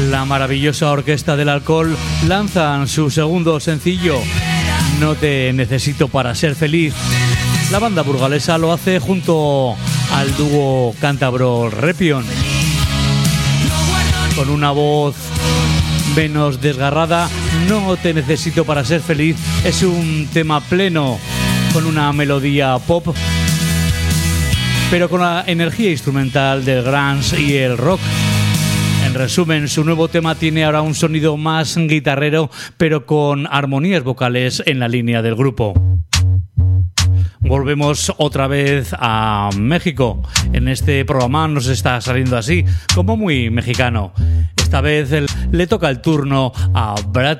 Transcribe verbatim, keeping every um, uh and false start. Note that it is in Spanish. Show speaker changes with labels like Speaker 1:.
Speaker 1: La maravillosa Orquesta del Alcohol lanzan su segundo sencillo, No te necesito para ser feliz. La banda burgalesa lo hace junto al dúo cántabro Repion. Con una voz menos desgarrada, No te necesito para ser feliz es un tema pleno, con una melodía pop, pero con la energía instrumental del grunge y el rock. En resumen, su nuevo tema tiene ahora un sonido más guitarrero, pero con armonías vocales en la línea del grupo. Volvemos otra vez a México. En este programa nos está saliendo así, como muy mexicano. Esta vez le toca el turno a Brad